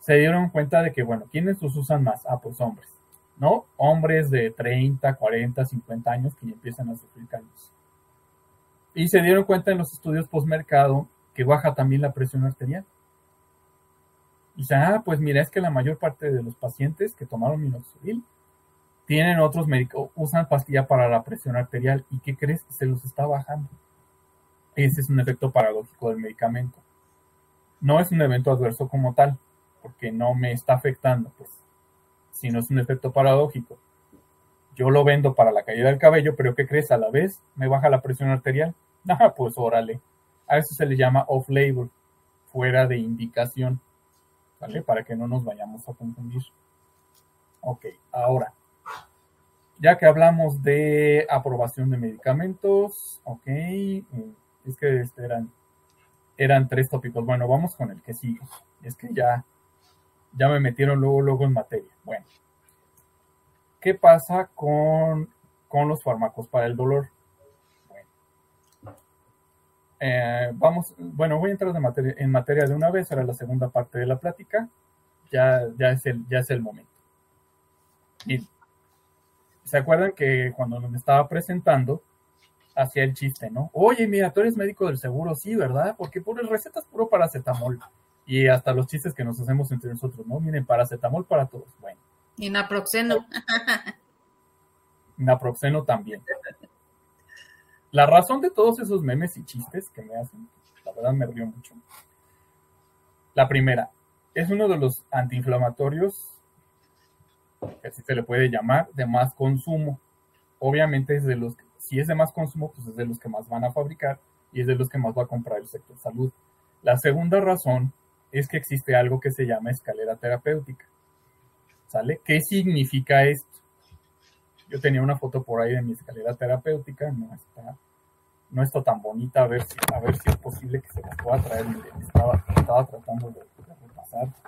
se dieron cuenta de que, bueno, ¿quiénes los usan más? Ah, pues hombres, ¿no? Hombres de 30, 40, 50 años que ya empiezan a sufrir cambios. Y se dieron cuenta en los estudios postmercado que baja también la presión arterial. Y dicen, ah, pues mira, es que la mayor parte de los pacientes que tomaron minoxidil tienen otros médicos, usan pastilla para la presión arterial. ¿Y qué crees? Se los está bajando. Ese es un efecto paradójico del medicamento. No es un evento adverso como tal, porque no me está afectando, pues, sino es un efecto paradójico. Yo lo vendo para la caída del cabello, pero ¿qué crees? A la vez me baja la presión arterial. Ah, pues órale. A eso se le llama off-label, fuera de indicación, ¿vale? Para que no nos vayamos a confundir. Ok, ahora, ya que hablamos de aprobación de medicamentos, ok, es que eran 3 tópicos. Bueno, vamos con el que sigue. Es que ya me metieron luego en materia. Bueno, ¿qué pasa con los fármacos para el dolor? Bueno, voy a entrar en materia de una vez, era la segunda parte de la plática, ya es el momento. Y ¿se acuerdan que cuando me estaba presentando, hacía el chiste, ¿no? Oye, mira, tú eres médico del seguro, sí, ¿verdad? Porque puras recetas puro paracetamol. Y hasta los chistes que nos hacemos entre nosotros, ¿no? Miren, paracetamol para todos. Bueno. Y naproxeno. Naproxeno también. La razón de todos esos memes y chistes que me hacen, la verdad me río mucho. La primera, es uno de los antiinflamatorios, que así se le puede llamar, de más consumo. Obviamente es de los que, si es de más consumo, pues es de los que más van a fabricar y es de los que más va a comprar el sector salud. La segunda razón es que existe algo que se llama escalera terapéutica. ¿Sale? ¿Qué significa esto? Yo tenía una foto por ahí de mi escalera terapéutica, no está tan bonita, a ver si es posible que se las pueda traer. Estaba tratando de repasar.